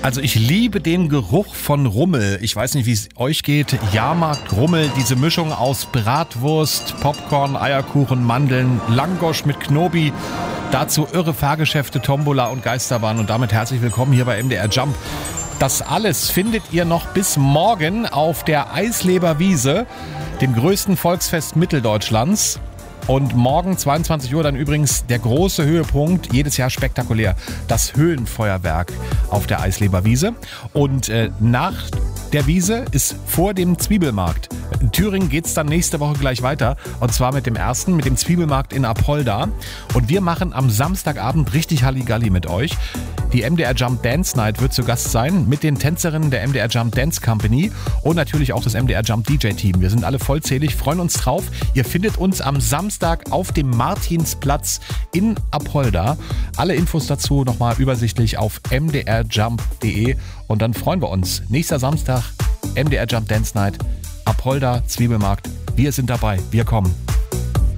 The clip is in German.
Also ich liebe den Geruch von Rummel. Ich weiß nicht, wie es euch geht. Jahrmarkt, Rummel, diese Mischung aus Bratwurst, Popcorn, Eierkuchen, Mandeln, Langosch mit Knobi. Dazu irre Fahrgeschäfte, Tombola und Geisterbahn. Und damit herzlich willkommen hier bei MDR Jump. Das alles findet ihr noch bis morgen auf der Eisleber Wiese, dem größten Volksfest Mitteldeutschlands. Und morgen 22 Uhr dann übrigens der große Höhepunkt, jedes Jahr spektakulär, das Höhenfeuerwerk auf der Eisleber Wiese. Und nach der Wiese ist vor dem Zwiebelmarkt. In Thüringen geht es dann nächste Woche gleich weiter. Und zwar mit dem Zwiebelmarkt in Apolda. Und wir machen am Samstagabend richtig Halligalli mit euch. Die MDR Jump Dance Night wird zu Gast sein mit den Tänzerinnen der MDR Jump Dance Company und natürlich auch das MDR Jump DJ Team. Wir sind alle vollzählig, freuen uns drauf. Ihr findet uns am Samstag auf dem Martinsplatz in Apolda. Alle Infos dazu nochmal übersichtlich auf mdrjump.de und dann freuen wir uns. Nächster Samstag MDR Jump Dance Night, Apolda, Zwiebelmarkt. Wir sind dabei, wir kommen.